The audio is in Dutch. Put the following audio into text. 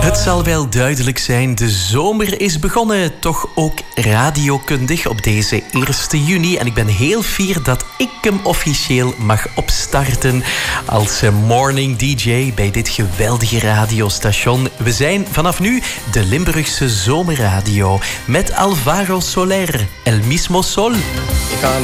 Het zal wel duidelijk zijn, de zomer is begonnen. Toch ook radiokundig op deze 1 juni. En ik ben heel fier dat ik hem officieel mag opstarten als morning DJ bij dit geweldige radiostation. We zijn vanaf nu de Limburgse Zomerradio met Alvaro Soler, El Mismo Sol.